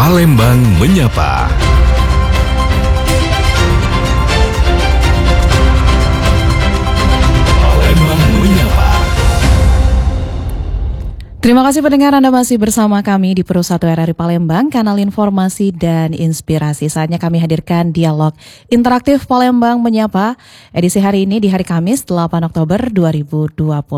Palembang Menyapa. Palembang Menyapa. Terima kasih pendengar, Anda masih bersama kami di Pro 1 RRI Palembang, kanal informasi dan inspirasi. Saatnya kami hadirkan dialog interaktif Palembang Menyapa, edisi hari ini di hari Kamis 8 Oktober 2026.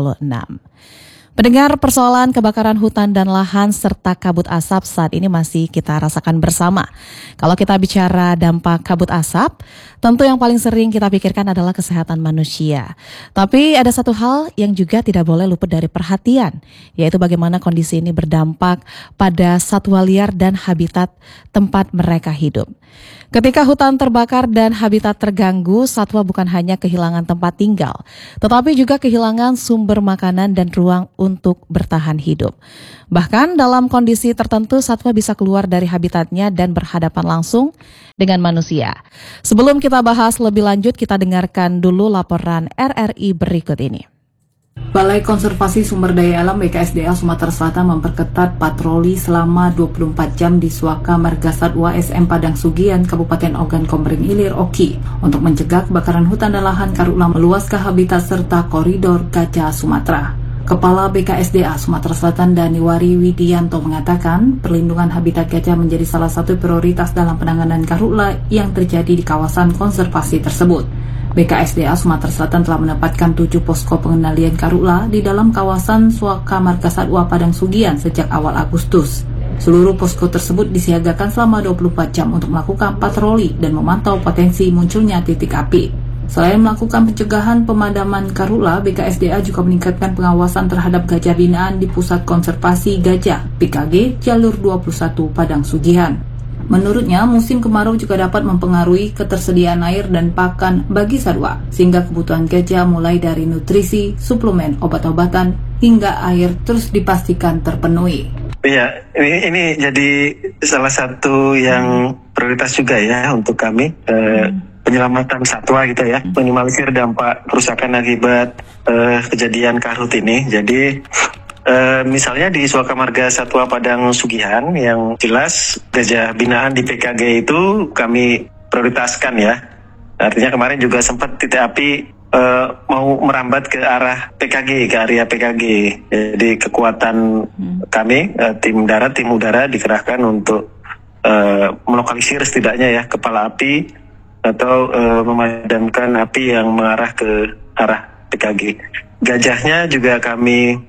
Pendengar, persoalan kebakaran hutan dan lahan serta kabut asap saat ini masih kita rasakan bersama. Kalau kita bicara dampak kabut asap, tentu yang paling sering kita pikirkan adalah kesehatan manusia. Tapi ada satu hal yang juga tidak boleh luput dari perhatian, yaitu bagaimana kondisi ini berdampak pada satwa liar dan habitat tempat mereka hidup. Ketika hutan terbakar dan habitat terganggu, satwa bukan hanya kehilangan tempat tinggal, tetapi juga kehilangan sumber makanan dan ruang untuk bertahan hidup. Bahkan dalam kondisi tertentu, satwa bisa keluar dari habitatnya dan berhadapan langsung dengan manusia. Sebelum kita bahas lebih lanjut, kita dengarkan dulu laporan RRI berikut ini. Balai Konservasi Sumber Daya Alam BKSDA Sumatera Selatan memperketat patroli selama 24 jam di Suaka Marga Satwa SM Padang Sugian, Kabupaten Ogan Komering Ilir, Oki, untuk mencegah kebakaran hutan dan lahan karhutla meluas ke habitat serta koridor gajah Sumatera. Kepala BKSDA Sumatera Selatan Daniwari Widianto mengatakan perlindungan habitat gajah menjadi salah satu prioritas dalam penanganan karhutla yang terjadi di kawasan konservasi tersebut. BKSDA Sumatera Selatan telah menempatkan 7 posko pengendalian karhutla di dalam kawasan Suaka Marga Satwa Padang Sugian sejak awal Agustus. Seluruh posko tersebut disiagakan selama 24 jam untuk melakukan patroli dan memantau potensi munculnya titik api. Selain melakukan pencegahan pemadaman karhutla, BKSDA juga meningkatkan pengawasan terhadap gajah binaan di Pusat Konservasi Gajah PKG Jalur 21 Padang Sugihan. Menurutnya, musim kemarau juga dapat mempengaruhi ketersediaan air dan pakan bagi satwa, sehingga kebutuhan gajah mulai dari nutrisi, suplemen, obat-obatan, hingga air terus dipastikan terpenuhi. Iya, ini jadi salah satu yang prioritas juga ya untuk kami, penyelamatan satwa gitu ya, minimalisir dampak kerusakan akibat kejadian karhut ini. Jadi misalnya di Suaka Marga Satwa Padang Sugihan, yang jelas gajah binaan di PKG itu kami prioritaskan ya. Artinya kemarin juga sempat titik api mau merambat ke arah PKG, ke area PKG. Jadi kekuatan kami, tim darat, tim udara dikerahkan untuk melokalisir setidaknya ya kepala api atau memadamkan api yang mengarah ke arah PKG. Gajahnya juga kami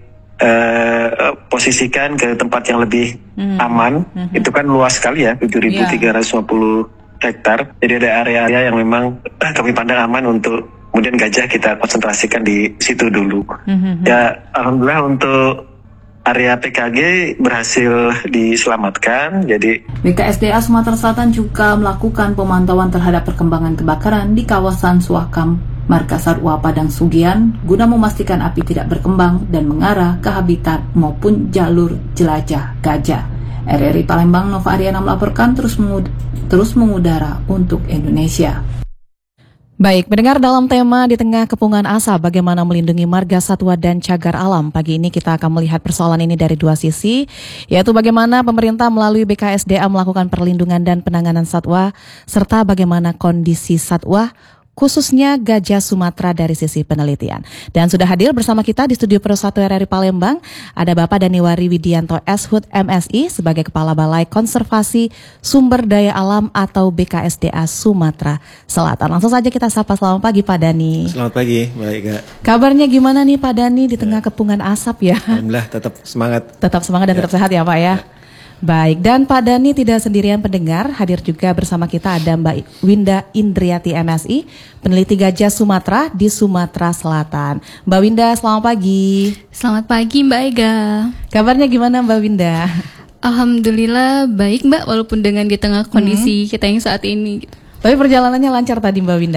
posisikan ke tempat yang lebih aman. Itu kan luas sekali ya, 7.350 hektar. Jadi ada area-area yang memang kami pandang aman untuk kemudian gajah kita konsentrasikan di situ dulu. Ya, alhamdulillah untuk area PKG berhasil diselamatkan. Jadi BKSDA Sumatera Selatan juga melakukan pemantauan terhadap perkembangan kebakaran di kawasan Suaka Marga Satwa Padang Sugian guna memastikan api tidak berkembang dan mengarah ke habitat maupun jalur jelajah gajah. RRI Palembang, Nova Ariana melaporkan terus mengudara untuk Indonesia. Baik, mendengar dalam tema di tengah kepungan asap bagaimana melindungi marga satwa dan cagar alam. Pagi ini kita akan melihat persoalan ini dari dua sisi, yaitu bagaimana pemerintah melalui BKSDA melakukan perlindungan dan penanganan satwa, serta bagaimana kondisi satwa khususnya gajah Sumatera dari sisi penelitian. Dan sudah hadir bersama kita di studio Pro 1 RRI Palembang, ada Bapak Daniwari Widianto SHUT MSI sebagai Kepala Balai Konservasi Sumber Daya Alam atau BKSDA Sumatera Selatan. Langsung saja kita sapa, selamat pagi Pak Dani. Selamat pagi, baik Kak. Kabarnya gimana nih Pak Dani di tengah kepungan asap ya? Alhamdulillah tetap semangat. Tetap semangat dan tetap sehat ya Pak ya? Baik, dan Pak Dani tidak sendirian pendengar, hadir juga bersama kita ada Mbak Winda Indriati MSI, peneliti gajah Sumatera di Sumatera Selatan. Mbak Winda, selamat pagi. Selamat pagi Mbak Ega. Kabarnya gimana Mbak Winda? Alhamdulillah baik Mbak, walaupun dengan di tengah kondisi kita yang saat ini. Tapi perjalanannya lancar tadi Mbak Winda?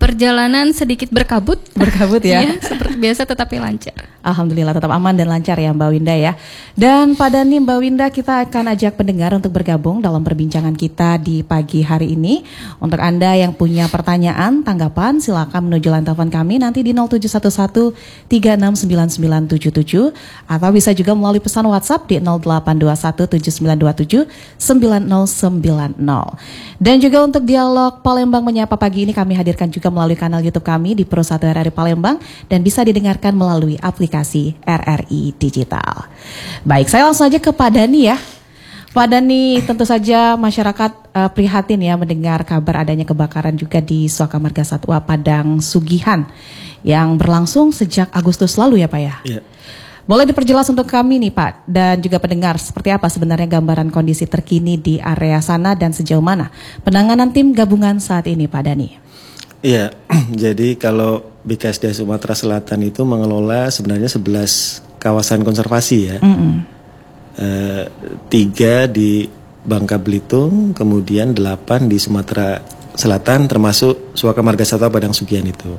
perjalanan sedikit berkabut. Berkabut ya? Iya, seperti biasa tetapi lancar. Alhamdulillah tetap aman dan lancar ya Mbak Winda ya. Dan pada nih Mbak Winda, kita akan ajak pendengar untuk bergabung dalam perbincangan kita di pagi hari ini. Untuk Anda yang punya pertanyaan, tanggapan, silakan menuju line telepon kami nanti di 0711 369977 atau bisa juga melalui pesan WhatsApp di 0821 7927 9090. Dan juga untuk dialog Palembang Menyapa pagi ini kami hadirkan juga melalui kanal YouTube kami di Pro 1 RRI Palembang dan bisa didengarkan melalui aplikasi RRI Digital. Baik, saya langsung aja ke Pak Dhani ya. Pak Dhani, tentu saja masyarakat prihatin ya mendengar kabar adanya kebakaran juga di Suaka Marga Satwa Padang Sugihan yang berlangsung sejak Agustus lalu ya Pak ya? Iya. Boleh diperjelas untuk kami nih Pak dan juga pendengar seperti apa sebenarnya gambaran kondisi terkini di area sana dan sejauh mana penanganan tim gabungan saat ini Pak Dhani? Iya, jadi kalau BKSDA Sumatera Selatan itu mengelola sebenarnya 11 kawasan konservasi ya. 3 di Bangka Belitung, kemudian 8 di Sumatera Selatan termasuk Suaka Marga Satwa Padang Sugihan itu.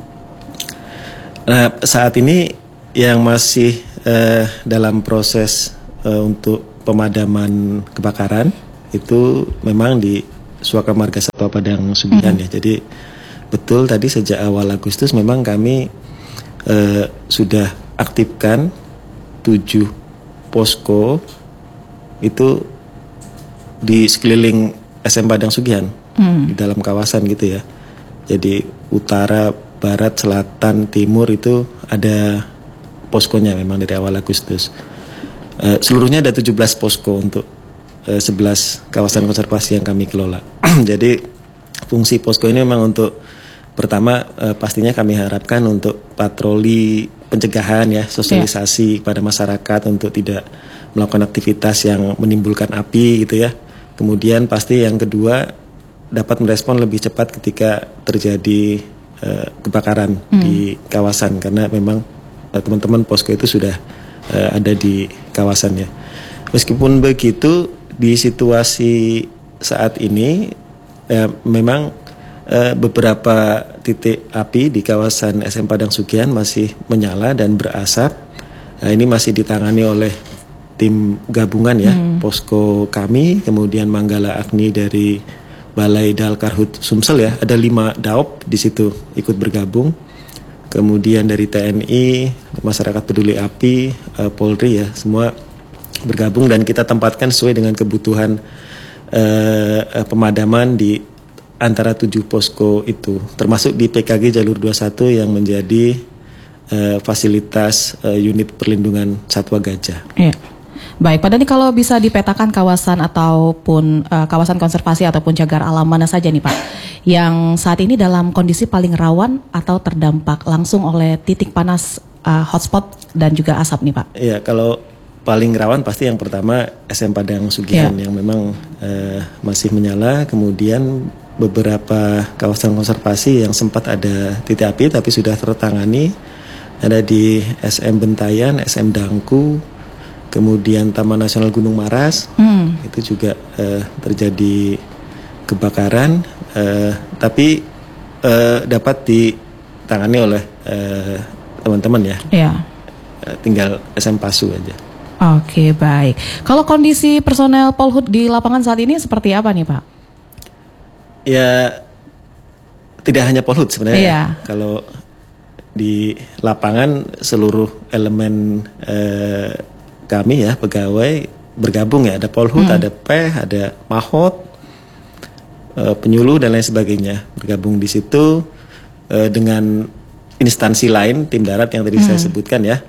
Nah, saat ini yang masih dalam proses untuk pemadaman kebakaran itu memang di Suaka Marga Satwa Padang Sugihan ya. Jadi betul tadi sejak awal Agustus memang kami sudah aktifkan 7 posko itu di sekeliling SM Padang Sugihan di dalam kawasan gitu ya. Jadi utara, barat, selatan, timur itu ada poskonya memang dari awal Agustus. Seluruhnya ada 17 posko untuk 11 kawasan konservasi yang kami kelola. Jadi fungsi posko ini memang untuk pertama pastinya kami harapkan untuk patroli pencegahan ya, sosialisasi pada masyarakat untuk tidak melakukan aktivitas yang menimbulkan api gitu ya. Kemudian pasti yang kedua dapat merespon lebih cepat ketika terjadi kebakaran di kawasan karena memang teman-teman posko itu sudah ada di kawasannya. Meskipun begitu di situasi saat ini memang beberapa titik api di kawasan SM Padang Sugihan masih menyala dan berasap. Nah, ini masih ditangani oleh tim gabungan ya, posko kami, kemudian Manggala Agni dari Balai Dalkarhut Sumsel ya, ada 5 daop di situ ikut bergabung. Kemudian dari TNI, masyarakat peduli api, Polri ya, semua bergabung dan kita tempatkan sesuai dengan kebutuhan pemadaman di antara 7 posko itu, termasuk di PKG Jalur 21 yang menjadi fasilitas unit perlindungan satwa gajah. Iya. Baik, Pak Dhani, kalau bisa dipetakan kawasan ataupun kawasan konservasi ataupun cagar alam mana saja nih Pak yang saat ini dalam kondisi paling rawan atau terdampak langsung oleh titik panas hotspot dan juga asap nih Pak? Iya, kalau paling rawan pasti yang pertama SM Padang Sugihan yang memang masih menyala, kemudian beberapa kawasan konservasi yang sempat ada titik api tapi sudah tertangani, ada di SM Bentayan, SM Dangku, kemudian Taman Nasional Gunung Maras, itu juga terjadi kebakaran, tapi dapat ditangani oleh teman-teman ya. Iya. Tinggal SM Pasu aja. Oke, baik. Kalau kondisi personel Polhut di lapangan saat ini seperti apa nih Pak? Ya, tidak hanya Polhut sebenarnya. Iya. Kalau di lapangan seluruh elemen kami ya, pegawai bergabung ya, ada Polhut, ada PEH, ada Mahot, penyuluh dan lain sebagainya bergabung di situ dengan instansi lain, tim darat yang tadi saya sebutkan ya.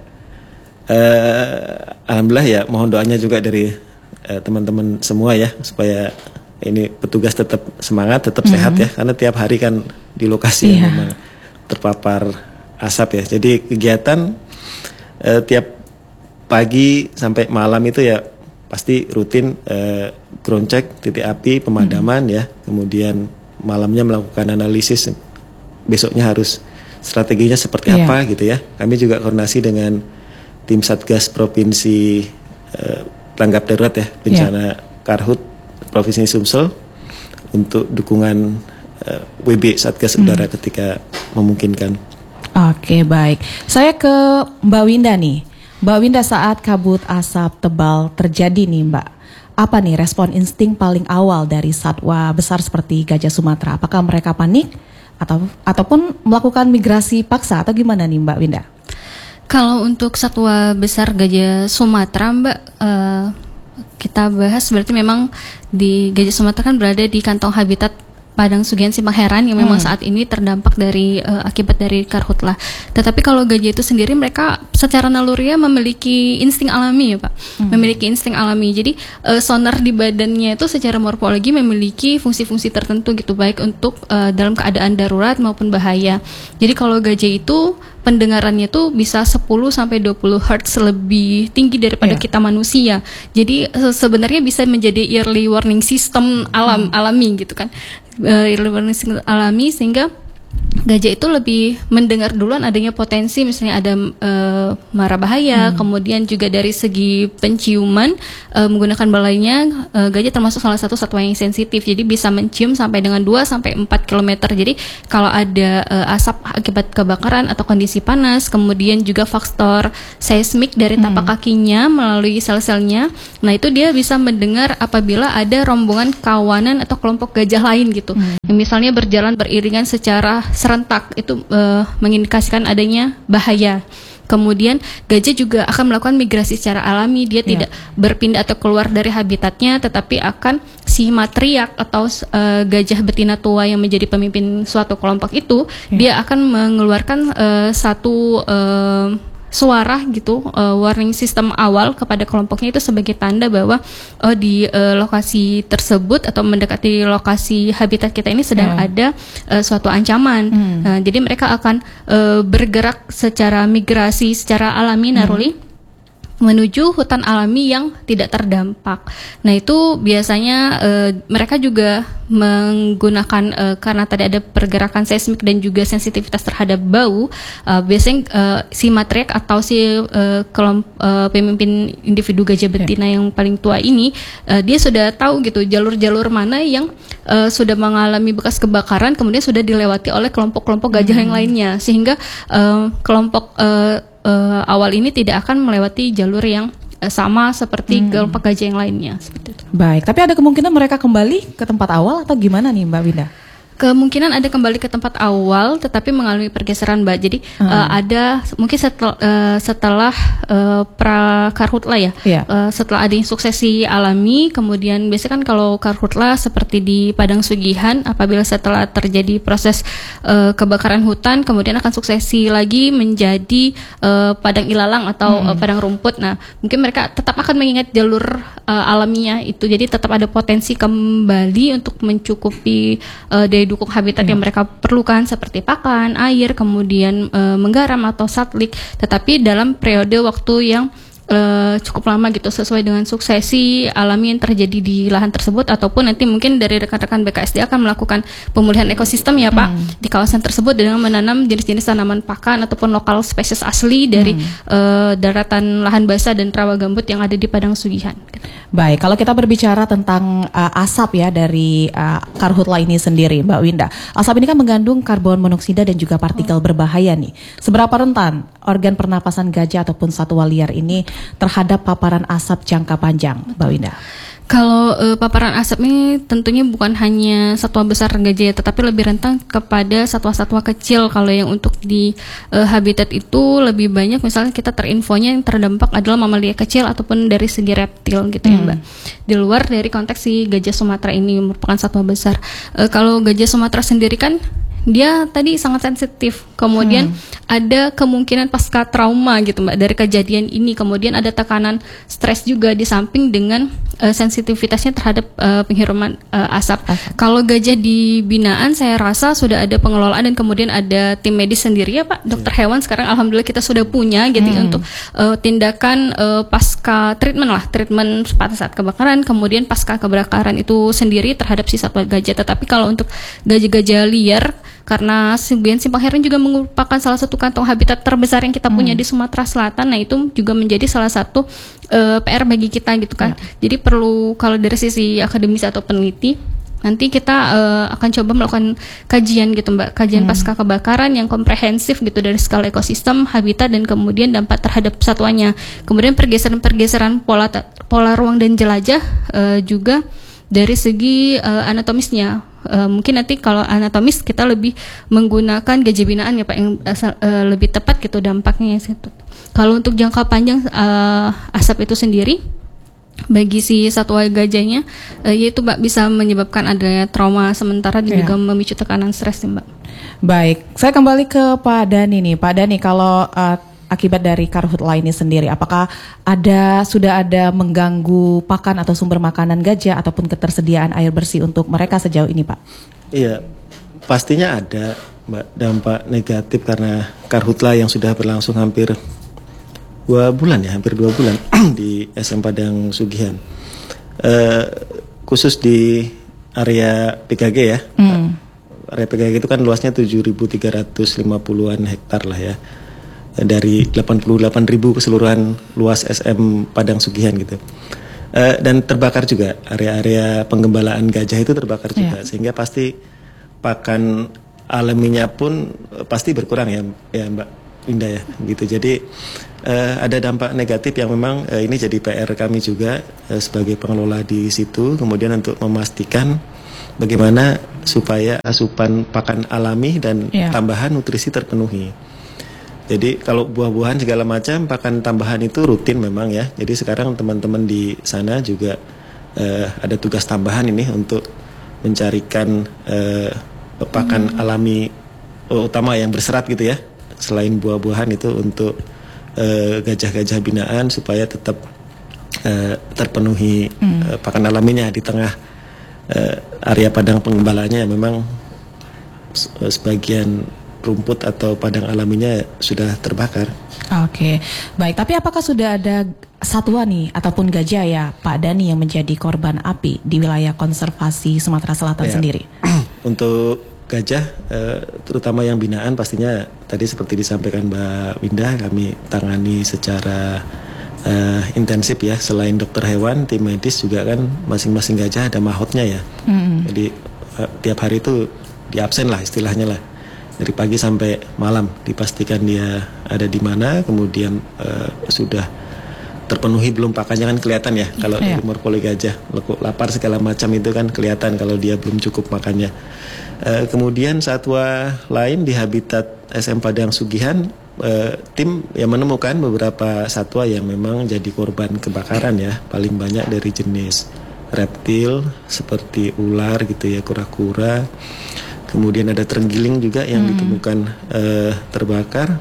Alhamdulillah ya, mohon doanya juga dari teman-teman semua ya supaya ini petugas tetap semangat, tetap sehat ya, karena tiap hari kan di lokasi yang memang terpapar asap ya. Jadi kegiatan tiap pagi sampai malam itu ya pasti rutin ground check titik api, pemadaman ya, kemudian malamnya melakukan analisis besoknya harus strateginya seperti apa gitu ya. Kami juga koordinasi dengan tim Satgas Provinsi Tanggap Darurat ya, bencana Karhut Provinsi Sumsel untuk dukungan WB Satgas Udara ketika memungkinkan. Oke, baik. Saya ke Mbak Winda nih. Mbak Winda, saat kabut asap tebal terjadi nih Mbak, apa nih respon insting paling awal dari satwa besar seperti gajah Sumatera? Apakah mereka panik ataupun melakukan migrasi paksa atau gimana nih Mbak Winda? Kalau untuk satwa besar gajah Sumatera, Mbak, kita bahas berarti memang di gajah Sumatera kan berada di kantong habitat Padang Sugian Simpang Heran yang memang saat ini terdampak dari akibat dari karhutlah. Tetapi kalau gajah itu sendiri mereka secara naluriah memiliki insting alami ya Pak, memiliki insting alami. Jadi sonar di badannya itu secara morfologi memiliki fungsi-fungsi tertentu gitu, baik untuk dalam keadaan darurat maupun bahaya. Jadi kalau gajah itu pendengarannya tuh bisa 10 sampai 20 Hz lebih tinggi daripada kita manusia. Jadi sebenarnya bisa menjadi early warning system alami gitu kan. Early warning system alami sehingga gajah itu lebih mendengar duluan adanya potensi misalnya ada mara bahaya, kemudian juga dari segi penciuman menggunakan balainya, gajah termasuk salah satu satwa yang sensitif, jadi bisa mencium sampai dengan 2 sampai 4 km. Jadi kalau ada asap akibat kebakaran atau kondisi panas, kemudian juga faktor seismik dari tapak kakinya melalui sel-selnya, nah itu dia bisa mendengar apabila ada rombongan kawanan atau kelompok gajah lain gitu, yang misalnya berjalan beriringan secara serentak, itu mengindikasikan adanya bahaya. Kemudian gajah juga akan melakukan migrasi secara alami, dia tidak berpindah atau keluar dari habitatnya, tetapi akan si matriark atau gajah betina tua yang menjadi pemimpin suatu kelompok itu, dia akan mengeluarkan satu suara gitu, warning system awal kepada kelompoknya itu sebagai tanda bahwa di lokasi tersebut atau mendekati lokasi habitat kita ini sedang ada suatu ancaman. Jadi mereka akan bergerak secara migrasi secara alami naruli menuju hutan alami yang tidak terdampak. Nah itu biasanya mereka juga menggunakan karena tadi ada pergerakan seismik dan juga sensitivitas terhadap bau. Biasanya si matriark atau si pemimpin individu gajah betina yang paling tua ini, dia sudah tahu gitu jalur-jalur mana yang sudah mengalami bekas kebakaran, kemudian sudah dilewati oleh kelompok-kelompok gajah yang lainnya, sehingga kelompok awal ini tidak akan melewati jalur yang sama seperti kelompok gajah yang lainnya seperti itu. Baik, tapi ada kemungkinan mereka kembali ke tempat awal atau gimana nih Mbak Winda? Kemungkinan ada kembali ke tempat awal, tetapi mengalami pergeseran Mbak. Jadi ada mungkin setelah pra-karhutla ya, setelah adanya suksesi alami, kemudian biasanya kan kalau karhutla seperti di Padang Sugihan, apabila setelah terjadi proses kebakaran hutan, kemudian akan suksesi lagi menjadi padang ilalang atau padang rumput. Nah, mungkin mereka tetap akan mengingat jalur alaminya itu, jadi tetap ada potensi kembali untuk mencukupi daya dukung habitat yang mereka perlukan seperti pakan, air, kemudian menggaram atau satlik, tetapi dalam periode waktu yang cukup lama gitu, sesuai dengan suksesi alami yang terjadi di lahan tersebut, ataupun nanti mungkin dari rekan-rekan BKSDA akan melakukan pemulihan ekosistem ya Pak di kawasan tersebut dengan menanam jenis-jenis tanaman pakan ataupun lokal spesies asli dari daratan lahan basah dan rawa gambut yang ada di Padang Sugihan. Baik, kalau kita berbicara tentang asap ya dari karhutla ini sendiri Mbak Winda, asap ini kan mengandung karbon monoksida dan juga partikel berbahaya nih. Seberapa rentan organ pernapasan gajah ataupun satwa liar ini terhadap paparan asap jangka panjang, Mbak Winda? Kalau paparan asap ini tentunya bukan hanya satwa besar gajah, tetapi lebih rentan kepada satwa-satwa kecil. Kalau yang untuk di habitat itu lebih banyak, misalnya kita terinfonya yang terdampak adalah mamalia kecil ataupun dari segi reptil gitu ya Mbak. Di luar dari konteks si gajah Sumatera ini merupakan satwa besar. Kalau gajah Sumatera sendiri kan dia tadi sangat sensitif, kemudian ada kemungkinan pasca trauma gitu Mbak dari kejadian ini, kemudian ada tekanan stres juga di samping dengan sensitivitasnya terhadap penghiruman asap. Kalau gajah di binaan saya rasa sudah ada pengelolaan dan kemudian ada tim medis sendiri ya Pak, dokter hewan sekarang alhamdulillah kita sudah punya gitu untuk tindakan pasca treatment pada saat kebakaran, kemudian pasca kebakaran itu sendiri terhadap si satwa gajah. Tetapi kalau untuk gajah-gajah liar, karena Sugian Simpang Heran juga merupakan salah satu kantong habitat terbesar yang kita punya di Sumatera Selatan, nah itu juga menjadi salah satu PR bagi kita gitu kan. Jadi perlu, kalau dari sisi akademis atau peneliti, Nanti kita akan coba melakukan kajian gitu Mbak, kajian pasca kebakaran yang komprehensif gitu dari skala ekosistem, habitat, dan kemudian dampak terhadap satwanya. Kemudian pergeseran pola ruang dan jelajah juga dari segi anatomisnya. Mungkin nanti kalau anatomis kita lebih menggunakan gajah binaan ya Pak, yang lebih tepat gitu dampaknya. Kalau untuk jangka panjang asap itu sendiri bagi si satwa gajahnya, yaitu Mbak bisa menyebabkan adanya trauma sementara dan juga memicu tekanan stres Mbak. Baik, saya kembali ke Pak Dhani nih. Pak Dhani, kalau akibat dari karhutla ini sendiri, apakah sudah ada mengganggu pakan atau sumber makanan gajah ataupun ketersediaan air bersih untuk mereka sejauh ini Pak? Iya, pastinya ada Mbak dampak negatif karena karhutla yang sudah berlangsung hampir 2 bulan di SM Padang Sugihan. Khusus di area PKG ya. Area PKG itu kan luasnya 7.350-an hektar lah ya. Dari 88.000 keseluruhan luas SM Padang Sugihan gitu. Dan terbakar juga, area-area penggembalaan gajah itu terbakar juga, sehingga pasti pakan alaminya pun pasti berkurang ya Mbak Indah ya gitu. Jadi ada dampak negatif yang memang ini jadi PR kami juga sebagai pengelola di situ, kemudian untuk memastikan bagaimana supaya asupan pakan alami dan tambahan nutrisi terpenuhi. Jadi kalau buah-buahan segala macam pakan tambahan itu rutin memang ya. Jadi sekarang teman-teman di sana juga ada tugas tambahan ini untuk mencarikan pakan alami utama yang berserat gitu ya. Selain buah-buahan itu untuk gajah-gajah binaan supaya tetap terpenuhi pakan alaminya di tengah area padang pengembalanya yang memang sebagian rumput atau padang alaminya sudah terbakar. Oke, baik. Tapi apakah sudah ada satwa nih ataupun gajah ya Pak Dhani yang menjadi korban api di wilayah konservasi Sumatera Selatan sendiri? Untuk gajah, terutama yang binaan pastinya tadi seperti disampaikan Mbak Winda, kami tangani secara intensif ya. Selain dokter hewan, tim medis juga kan masing-masing gajah ada mahotnya ya. Jadi tiap hari itu diabsen lah istilahnya lah. Dari pagi sampai malam dipastikan dia ada di mana, kemudian sudah terpenuhi belum pakannya kan kelihatan ya. Kalau dari morfologi gajah, lekuk lapar segala macam itu kan kelihatan kalau dia belum cukup makannya. Kemudian satwa lain di habitat SM Padang Sugihan, tim yang menemukan beberapa satwa yang memang jadi korban kebakaran ya. Paling banyak dari jenis reptil seperti ular gitu ya, kura-kura. Kemudian ada terenggiling juga yang ditemukan terbakar,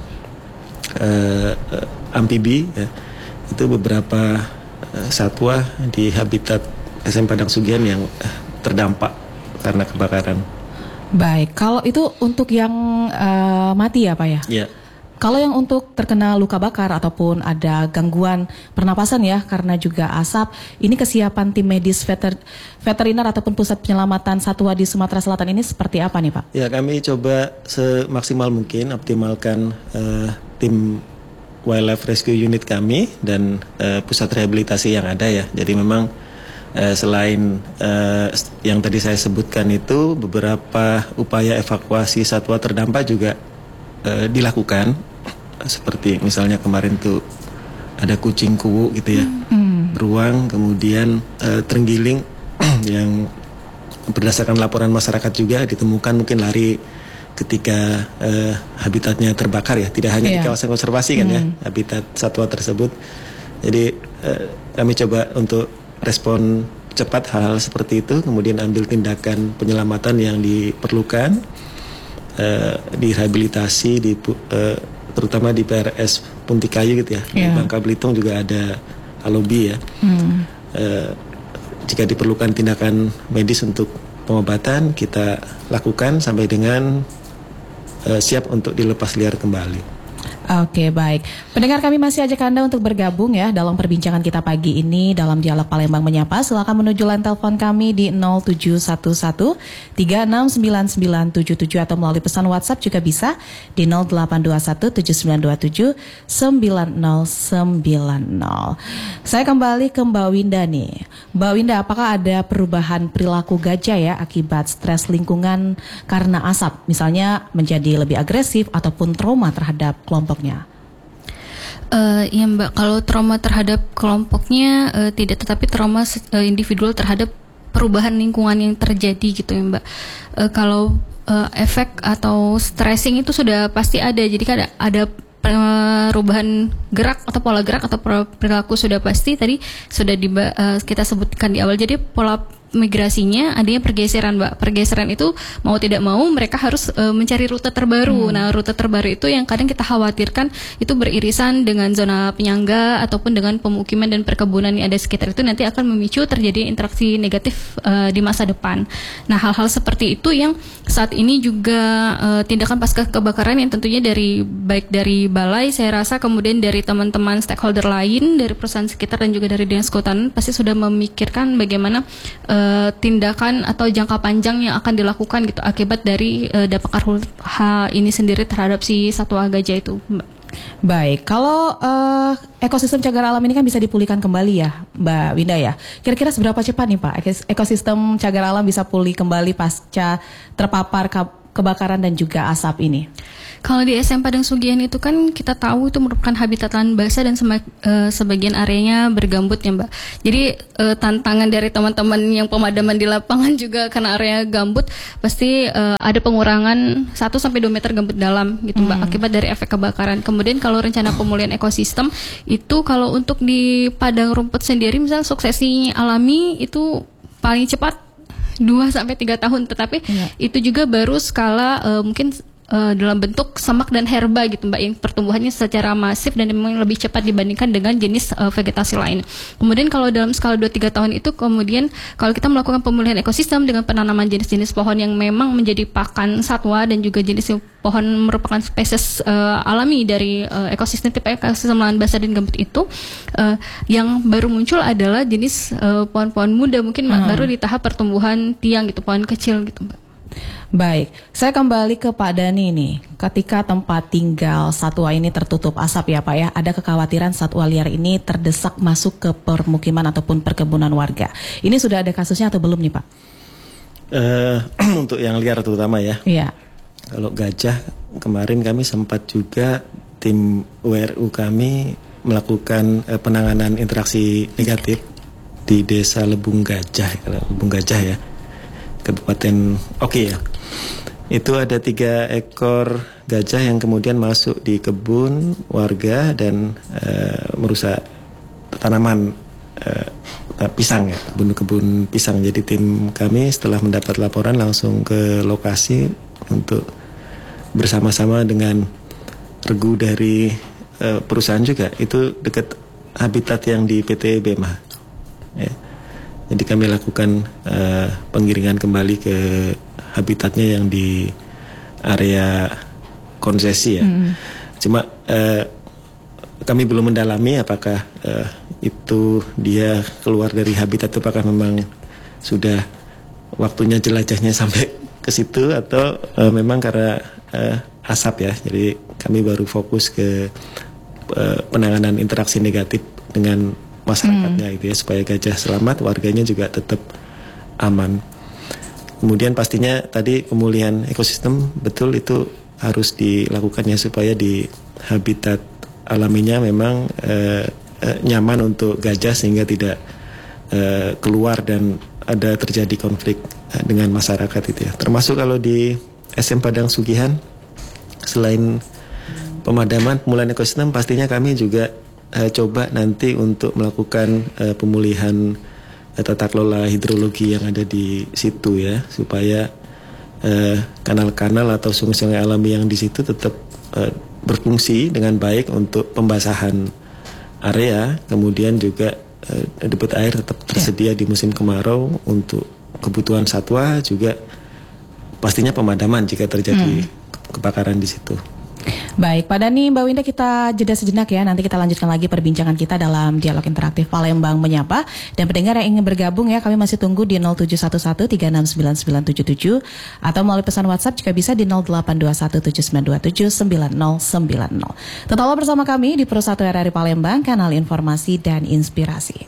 amfibi ya. Itu beberapa satwa di habitat SM Padang Sugihan yang terdampak karena kebakaran. Baik, kalau itu untuk yang mati ya Pak ya? Iya. Kalau yang untuk terkena luka bakar ataupun ada gangguan pernapasan ya karena juga asap, ini kesiapan tim medis veteriner ataupun pusat penyelamatan satwa di Sumatera Selatan ini seperti apa nih Pak? Ya, kami coba semaksimal mungkin optimalkan tim Wildlife Rescue Unit kami dan pusat rehabilitasi yang ada ya. Jadi memang selain yang tadi saya sebutkan itu, beberapa upaya evakuasi satwa terdampak juga dilakukan. Seperti misalnya kemarin tuh ada kucing kuwu gitu ya, beruang, kemudian terenggiling yang berdasarkan laporan masyarakat juga ditemukan mungkin lari ketika habitatnya terbakar ya, tidak hanya di kawasan konservasi kan ya, habitat satwa tersebut. Jadi kami coba untuk respon cepat hal-hal seperti itu, kemudian ambil tindakan penyelamatan yang diperlukan, direhabilitasi terutama di PRS Puntikayu gitu ya. Di Bangka Belitung juga ada alobi ya. Jika diperlukan tindakan medis untuk pengobatan, kita lakukan sampai dengan siap untuk dilepas liar kembali. Oke, baik. Pendengar, kami masih ajak Anda untuk bergabung ya dalam perbincangan kita pagi ini dalam Dialog Palembang Menyapa. Silakan menuju line telepon kami di 0711 369977 atau melalui pesan WhatsApp juga bisa di 0821 7927 9090. Saya kembali ke Mbak Winda nih. Mbak Winda, apakah ada perubahan perilaku gajah ya akibat stres lingkungan karena asap? Misalnya menjadi lebih agresif ataupun trauma terhadap kelompoknya? Ya Mbak, kalau trauma terhadap kelompoknya tidak, tetapi trauma individual terhadap perubahan lingkungan yang terjadi gitu ya Mbak. Kalau efek atau stressing itu sudah pasti ada, jadi kan ada perubahan gerak atau pola gerak atau perilaku sudah pasti tadi sudah kita sebutkan di awal. Jadi pola migrasinya adanya pergeseran Mbak. Pergeseran itu mau tidak mau mereka harus mencari rute terbaru. Nah, rute terbaru itu yang kadang kita khawatirkan itu beririsan dengan zona penyangga ataupun dengan pemukiman dan perkebunan yang ada sekitar itu, nanti akan memicu terjadi interaksi negatif di masa depan. Nah, hal-hal seperti itu yang saat ini juga tindakan pasca kebakaran yang tentunya baik dari balai, saya rasa kemudian dari teman-teman stakeholder lain dari perusahaan sekitar dan juga dari dinas kehutanan pasti sudah memikirkan bagaimana tindakan atau jangka panjang yang akan dilakukan gitu akibat dari dampak RUH ini sendiri terhadap si satwa gajah itu, Mbak. Baik, kalau ekosistem cagar alam ini kan bisa dipulihkan kembali ya, Mbak Winda ya. Kira-kira seberapa cepat nih Pak ekosistem cagar alam bisa pulih kembali pasca terpapar kebakaran dan juga asap ini? Kalau di SM Padang Sugihan itu kan kita tahu itu merupakan habitat lahan basah dan sebagian areanya bergambut ya Mbak. Jadi tantangan dari teman-teman yang pemadaman di lapangan juga karena area gambut pasti ada pengurangan 1-2 meter gambut dalam gitu Mbak akibat dari efek kebakaran. Kemudian kalau rencana pemulihan ekosistem itu kalau untuk di padang rumput sendiri misalnya suksesi alami itu paling cepat 2-3 tahun, tetapi itu juga baru skala mungkin dalam bentuk semak dan herba gitu Mbak, yang pertumbuhannya secara masif dan memang lebih cepat dibandingkan dengan jenis vegetasi lain. Kemudian kalau dalam skala 2-3 tahun itu kemudian kalau kita melakukan pemulihan ekosistem dengan penanaman jenis-jenis pohon yang memang menjadi pakan satwa dan juga jenis pohon merupakan spesies alami dari ekosistem tipe ekosistem lahan basah dan gambut itu, yang baru muncul adalah jenis pohon-pohon muda mungkin baru di tahap pertumbuhan tiang gitu, pohon kecil gitu Mbak. Baik, saya kembali ke Pak Dani nih. Ketika tempat tinggal satwa ini tertutup asap ya Pak ya, ada kekhawatiran satwa liar ini terdesak masuk ke permukiman ataupun perkebunan warga. Ini sudah ada kasusnya atau belum nih Pak? Untuk yang liar terutama ya. Iya. Kalau gajah, kemarin kami sempat juga tim WRU kami melakukan penanganan interaksi negatif di Desa Lebung Gajah ya, Kabupaten Oke ya. Itu ada 3 ekor gajah yang kemudian masuk di kebun warga dan merusak tanaman pisang ya, kebun pisang. Jadi tim kami setelah mendapat laporan langsung ke lokasi untuk bersama-sama dengan regu dari perusahaan juga, itu dekat habitat yang di PT BEMA ya. Jadi kami lakukan penggiringan kembali ke habitatnya yang di area konsesi ya. Cuma kami belum mendalami apakah itu dia keluar dari habitat itu, apakah memang sudah waktunya jelajahnya sampai ke situ atau memang karena asap ya. Jadi kami baru fokus ke penanganan interaksi negatif dengan masyarakatnya itu ya, supaya gajah selamat, warganya juga tetap aman. Kemudian pastinya tadi pemulihan ekosistem betul itu harus dilakukan ya, supaya di habitat alaminya memang nyaman untuk gajah sehingga tidak keluar dan ada terjadi konflik dengan masyarakat itu ya. Termasuk kalau di SM Padang Sugihan, selain pemadaman pemulihan ekosistem, pastinya kami juga coba nanti untuk melakukan pemulihan tata kelola hidrologi yang ada di situ ya, supaya kanal-kanal atau sungai-sungai alami yang di situ tetap berfungsi dengan baik untuk pembasahan area, kemudian juga debit air tetap tersedia di musim kemarau untuk kebutuhan satwa, juga pastinya pemadaman jika terjadi kebakaran di situ. Baik, Pak Dhani, Mbak Winda, kita jeda sejenak ya. Nanti kita lanjutkan lagi perbincangan kita dalam dialog interaktif Palembang Menyapa. Dan pendengar yang ingin bergabung ya, kami masih tunggu di 0711369977 atau melalui pesan WhatsApp juga bisa di 082179279090. Tetaplah bersama kami di Pro 1 RRI Palembang, kanal informasi dan inspirasi.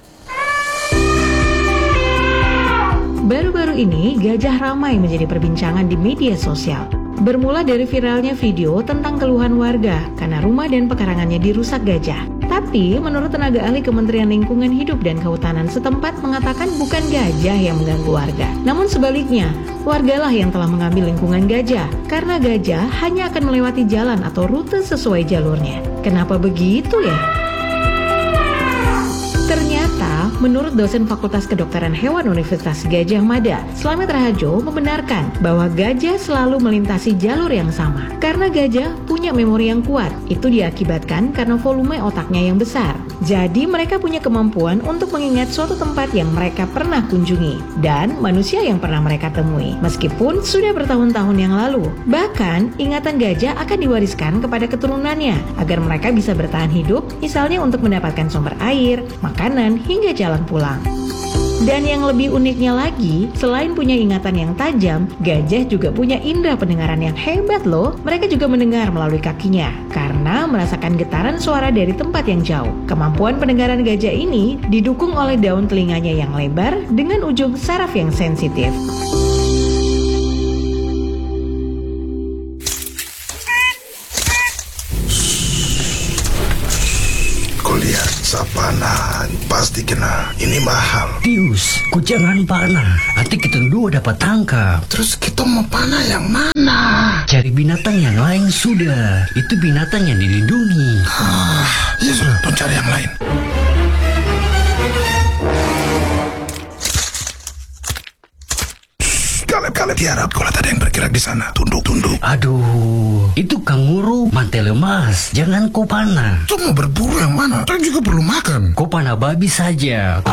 Baru-baru ini, gajah ramai menjadi perbincangan di media sosial. Bermula dari viralnya video tentang keluhan warga karena rumah dan pekarangannya dirusak gajah. Tapi, menurut tenaga ahli Kementerian Lingkungan Hidup dan Kehutanan setempat mengatakan bukan gajah yang mengganggu warga. Namun sebaliknya, wargalah yang telah mengambil lingkungan gajah karena gajah hanya akan melewati jalan atau rute sesuai jalurnya. Kenapa begitu ya? Ternyata, menurut dosen Fakultas Kedokteran Hewan Universitas Gadjah Mada, Slamet Raharjo membenarkan bahwa gajah selalu melintasi jalur yang sama. Karena gajah punya memori yang kuat, itu diakibatkan karena volume otaknya yang besar. Jadi mereka punya kemampuan untuk mengingat suatu tempat yang mereka pernah kunjungi dan manusia yang pernah mereka temui, meskipun sudah bertahun-tahun yang lalu. Bahkan, ingatan gajah akan diwariskan kepada keturunannya agar mereka bisa bertahan hidup, misalnya untuk mendapatkan sumber air, makanan, hingga jalan pulang. Dan yang lebih uniknya lagi, selain punya ingatan yang tajam, gajah juga punya indera pendengaran yang hebat loh. Mereka juga mendengar melalui kakinya, karena merasakan getaran suara dari tempat yang jauh. Kemampuan pendengaran gajah ini didukung oleh daun telinganya yang lebar dengan ujung saraf yang sensitif. Lihat, Sapana pasti kena. Ini mahal. Tius, ku jangan panah. Nanti kita dua dapat tangkap. Terus kita mau panah yang mana? Cari binatang yang lain sudah. Itu binatang yang dilindungi. Ya sudah, tuh cari yang lain. Kaleb, tiarap. Kalau ada yang bergerak di sana, tunduk. Aduh, itu kanguru mantel lemas. Jangan kau panah. Itu mau berburu yang mana? Saya juga perlu makan. Kau panah babi saja.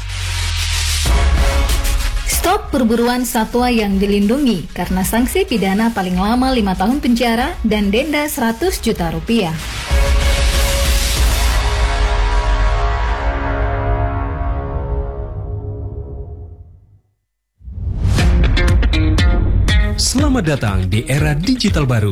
Stop perburuan satwa yang dilindungi karena sanksi pidana paling lama 5 tahun penjara dan denda 100 juta rupiah. Selamat datang di era digital baru.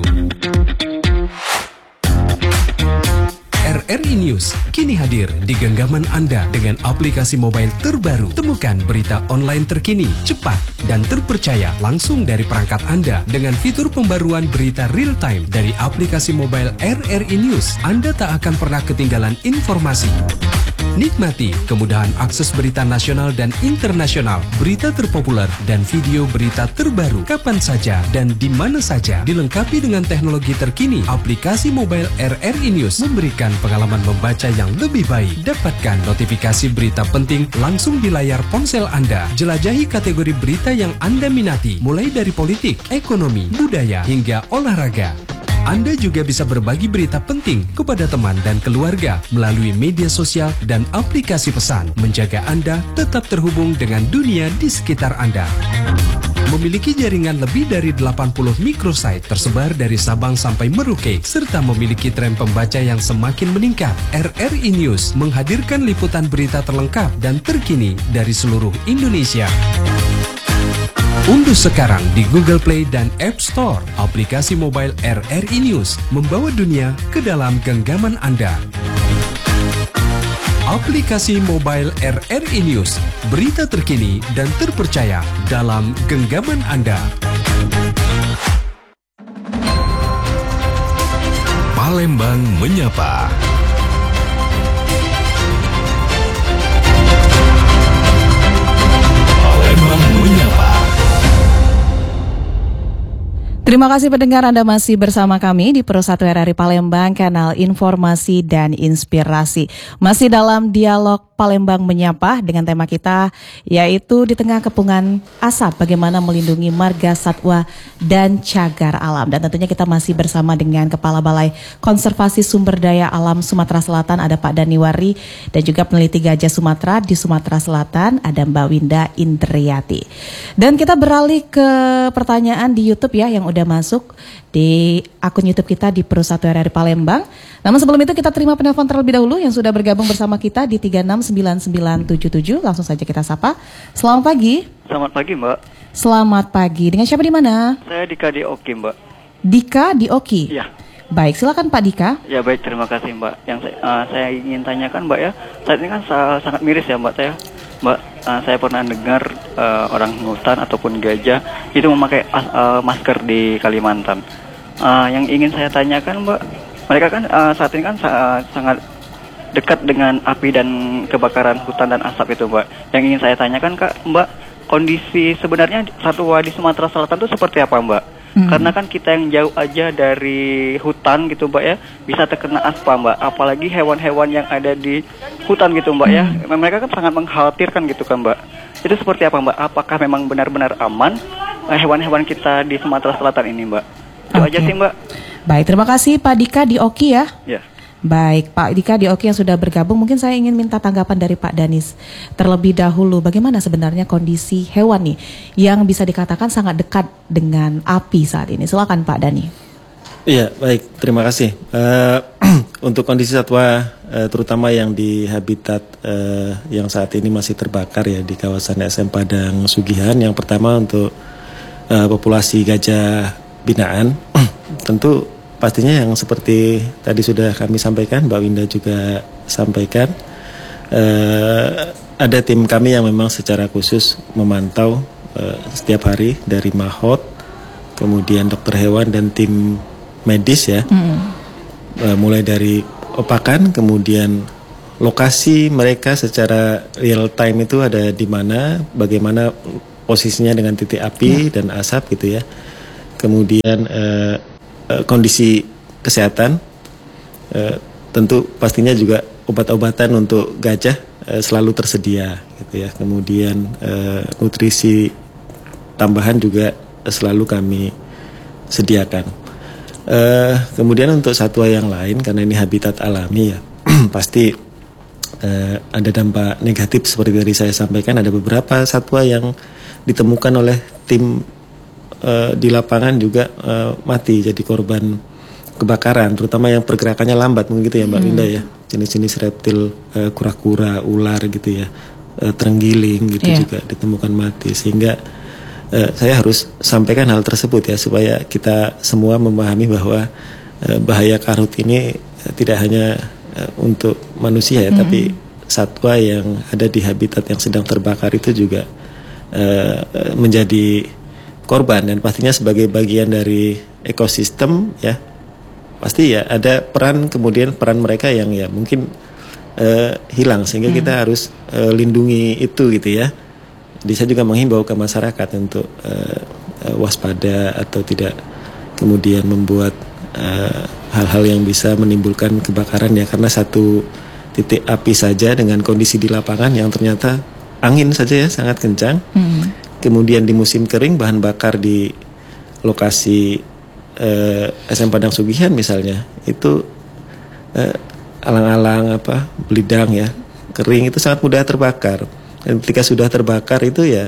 RRI News kini hadir di genggaman Anda dengan aplikasi mobile terbaru. Temukan berita online terkini, cepat, dan terpercaya langsung dari perangkat Anda dengan fitur pembaruan berita real time dari aplikasi mobile RRI News. Anda tak akan pernah ketinggalan informasi. Nikmati kemudahan akses berita nasional dan internasional, berita terpopuler, dan video berita terbaru kapan saja dan di mana saja. Dilengkapi dengan teknologi terkini, aplikasi mobile RRI News memberikan pengalaman membaca yang lebih baik. Dapatkan notifikasi berita penting langsung di layar ponsel Anda. Jelajahi kategori berita yang Anda minati, mulai dari politik, ekonomi, budaya, hingga olahraga. Anda juga bisa berbagi berita penting kepada teman dan keluarga melalui media sosial dan aplikasi pesan, menjaga Anda tetap terhubung dengan dunia di sekitar Anda. Memiliki jaringan lebih dari 80 microsite tersebar dari Sabang sampai Merauke, serta memiliki tren pembaca yang semakin meningkat. RRI News menghadirkan liputan berita terlengkap dan terkini dari seluruh Indonesia. Unduh sekarang di Google Play dan App Store aplikasi mobile RRI News, membawa dunia ke dalam genggaman Anda. Aplikasi mobile RRI News, berita terkini dan terpercaya dalam genggaman Anda. Palembang Menyapa. Palembang Menyapa. Terima kasih pendengar, Anda masih bersama kami di Pro 1 RRI Palembang, kanal informasi dan inspirasi. Masih dalam dialog Palembang Menyapa dengan tema kita yaitu di tengah kepungan asap bagaimana melindungi marga satwa dan cagar alam. Dan tentunya kita masih bersama dengan Kepala Balai Konservasi Sumber Daya Alam Sumatera Selatan, ada Pak Dhani Wari, dan juga peneliti gajah Sumatera di Sumatera Selatan ada Mbak Winda Indriati. Dan kita beralih ke pertanyaan di YouTube ya yang udah udah masuk di akun YouTube kita di Peru 1 RRI Palembang. Namun sebelum itu kita terima penelpon terlebih dahulu yang sudah bergabung bersama kita di 369977. Langsung saja kita sapa. Selamat pagi. Selamat pagi, Mbak. Selamat pagi. Dengan siapa di mana? Saya Dika di Oki, Mbak. Dika di Oki? Iya. Baik, silakan Pak Dika. Ya baik, terima kasih Mbak. Yang saya ingin tanyakan Mbak ya, saat ini kan sangat miris ya Mbak Mbak, saya pernah dengar orang hutan ataupun gajah itu memakai masker di Kalimantan. Yang ingin saya tanyakan Mbak, mereka kan saat ini kan sangat dekat dengan api dan kebakaran hutan dan asap itu Mbak. Yang ingin saya tanyakan Mbak, kondisi sebenarnya satwa di Sumatera Selatan itu seperti apa Mbak? Karena kan kita yang jauh aja dari hutan gitu Mbak ya, bisa terkena aspa Mbak. Apalagi hewan-hewan yang ada di hutan gitu Mbak ya, mereka kan sangat mengkhawatirkan gitu kan Mbak. Itu seperti apa Mbak? Apakah memang benar-benar aman hewan-hewan kita di Sumatera Selatan ini Mbak? Itu aja sih Mbak. Baik, terima kasih Pak Dika di Oki ya. Ya. Baik, Pak Dika di Oki yang sudah bergabung, mungkin saya ingin minta tanggapan dari Pak Danis terlebih dahulu. Bagaimana sebenarnya kondisi hewan nih yang bisa dikatakan sangat dekat dengan api saat ini? Silakan Pak Dani. Iya, baik, terima kasih. Untuk kondisi satwa, terutama yang di habitat yang saat ini masih terbakar ya di kawasan SM Padang Sugihan. Yang pertama untuk populasi gajah binaan, tentu pastinya yang seperti tadi sudah kami sampaikan, Mbak Winda juga sampaikan, ada tim kami yang memang secara khusus memantau setiap hari dari Mahot, kemudian dokter hewan dan tim medis ya, mulai dari opakan, kemudian lokasi mereka secara real time itu ada di mana, bagaimana posisinya dengan titik api dan asap gitu ya, kemudian kondisi kesehatan, tentu pastinya juga obat-obatan untuk gajah selalu tersedia gitu ya. Kemudian nutrisi tambahan juga selalu kami sediakan. Kemudian untuk satwa yang lain, karena ini habitat alami ya, pasti ada dampak negatif seperti tadi saya sampaikan. Ada beberapa satwa yang ditemukan oleh tim di lapangan juga mati jadi korban kebakaran, terutama yang pergerakannya lambat mungkin gitu ya Mbak Winda ya, jenis-jenis reptil, kura-kura, ular gitu ya, terenggiling gitu juga ditemukan mati. Sehingga saya harus sampaikan hal tersebut ya, supaya kita semua memahami bahwa bahaya karhut ini tidak hanya untuk manusia ya, tapi satwa yang ada di habitat yang sedang terbakar itu juga menjadi korban, dan pastinya sebagai bagian dari ekosistem ya, pasti ya ada peran, kemudian peran mereka yang ya mungkin hilang, sehingga kita harus lindungi itu gitu ya. Jadi saya juga menghimbau ke masyarakat untuk waspada atau tidak kemudian membuat hal-hal yang bisa menimbulkan kebakaran ya, karena satu titik api saja dengan kondisi di lapangan yang ternyata angin saja ya sangat kencang. Kemudian di musim kering bahan bakar di lokasi SM Padang Sugihan misalnya itu alang-alang belidang ya, kering itu sangat mudah terbakar. Dan ketika sudah terbakar itu ya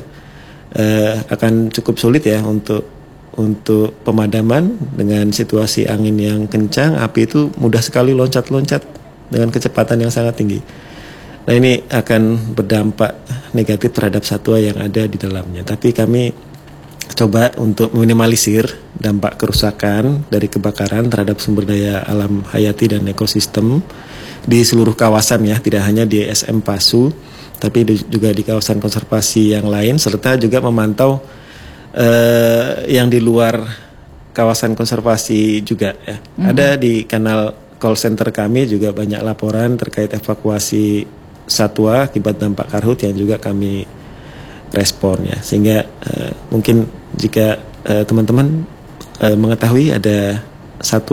akan cukup sulit ya untuk pemadaman. Dengan situasi angin yang kencang, api itu mudah sekali loncat-loncat dengan kecepatan yang sangat tinggi. Nah ini akan berdampak negatif terhadap satwa yang ada di dalamnya. Tapi kami coba untuk meminimalisir dampak kerusakan dari kebakaran terhadap sumber daya alam hayati dan ekosistem di seluruh kawasan ya, tidak hanya di SM Pasu, tapi juga di kawasan konservasi yang lain, serta juga memantau yang di luar kawasan konservasi juga ya. Ada di kanal call center kami juga banyak laporan terkait evakuasi satwa akibat dampak karhut yang juga kami respon ya, sehingga mungkin jika teman-teman mengetahui ada satwa